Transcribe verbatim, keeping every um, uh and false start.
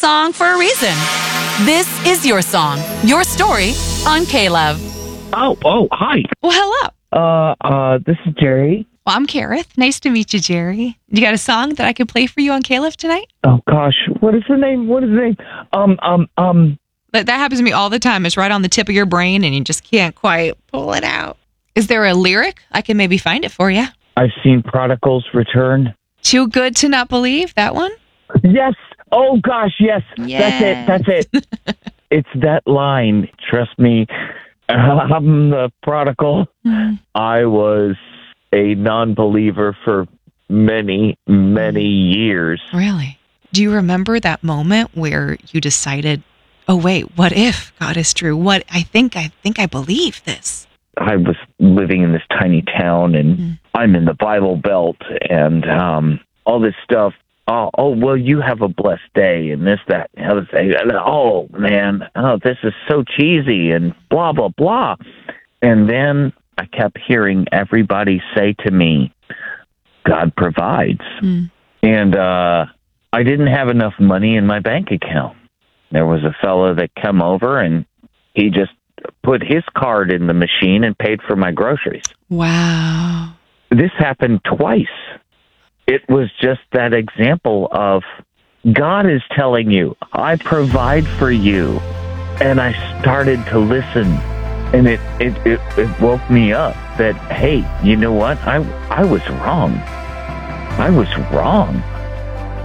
song for a reason. This is your song, your story on K-Love. Oh, oh, hi. Well, hello. Uh, uh, this is Jerry. Well, I'm Kareth. Nice to meet you, Jerry. You got a song that I can play for you on K-Love tonight? Oh, gosh. What is the name? What is the name? Um, um, um. That, that happens to me all the time. It's right on the tip of your brain, and you just can't quite pull it out. Is there a lyric? I can maybe find it for you. I've seen Prodigals Return. Too Good to Not Believe, that one? Yes. Oh, gosh, yes. Yes. That's it. That's it. It's that line. Trust me, I'm the prodigal. Mm. I was a non-believer for many, many years. Really? Do you remember that moment where you decided, oh, wait, what if God is true? What I think, I think I believe this. I was living in this tiny town, and Mm. I'm in the Bible Belt, and um, all this stuff. Oh, oh, well, you have a blessed day, and this, that, and the other thing. And, oh, man, oh, this is so cheesy, and blah, blah, blah. And then I kept hearing everybody say to me, God provides. Mm. And uh, I didn't have enough money in my bank account. There was a fellow that came over, and he just put his card in the machine and paid for my groceries. Wow. This happened twice. It was just that example of God is telling you, I provide for you. And I started to listen, and it, it, it, it woke me up that, hey, you know what? I, I was wrong. I was wrong.